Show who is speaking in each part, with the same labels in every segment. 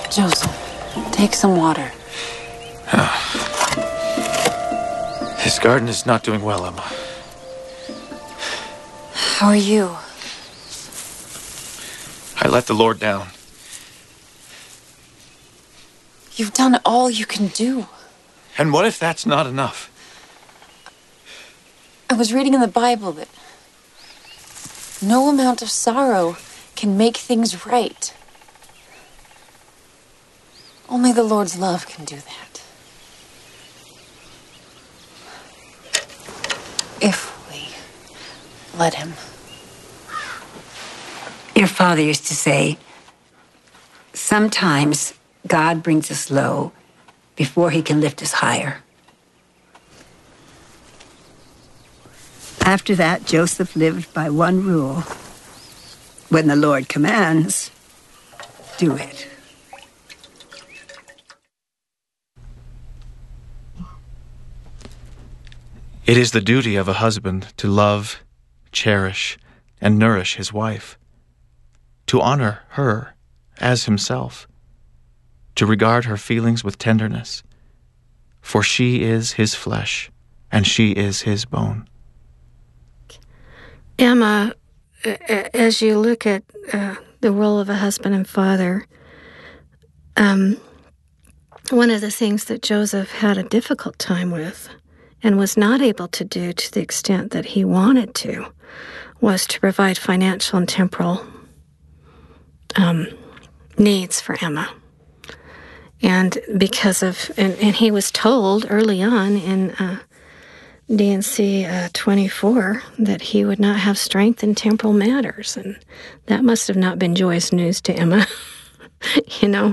Speaker 1: Joseph, take some water.
Speaker 2: This garden is not doing well, Emma.
Speaker 1: How are you?
Speaker 2: I let the Lord down.
Speaker 1: You've done all you can do.
Speaker 2: And what if that's not enough?
Speaker 1: I was reading in the Bible that no amount of sorrow can make things right. Only the Lord's love can do that. If we let him.
Speaker 3: Your father used to say, sometimes God brings us low before he can lift us higher. After that, Joseph lived by one rule. When the Lord commands, do it.
Speaker 2: It is the duty of a husband to love, cherish, and nourish his wife, to honor her as himself, to regard her feelings with tenderness, for she is his flesh, and she is his bone.
Speaker 4: Emma, as you look at the role of a husband and father, one of the things that Joseph had a difficult time with and was not able to do to the extent that he wanted to was to provide financial and temporal needs for Emma. And because of, and he was told early on in D&C 24 that he would not have strength in temporal matters. And that must have not been joyous news to Emma, you know.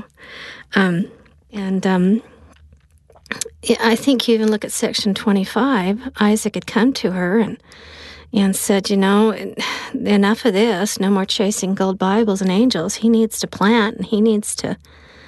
Speaker 4: I think you even look at section 25, Isaac had come to her and said, you know, enough of this, no more chasing gold Bibles and angels. He needs to plant, and he needs to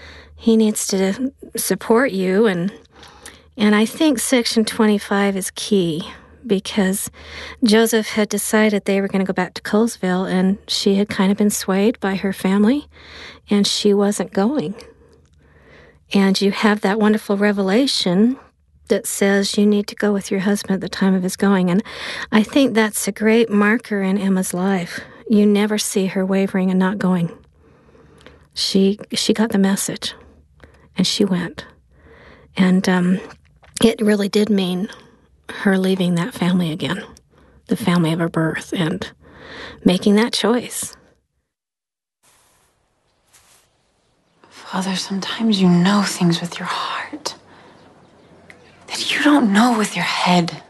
Speaker 4: support you. And I think section 25 is key because Joseph had decided they were going to go back to Colesville, and she had kind of been swayed by her family, and she wasn't going. And you have that wonderful revelation that says you need to go with your husband at the time of his going. And I think that's a great marker in Emma's life. You never see her wavering and not going. She got the message, and she went. And it really did mean her leaving that family again, the family of her birth, and making that choice.
Speaker 1: Father, sometimes you know things with your heart that you don't know with your head.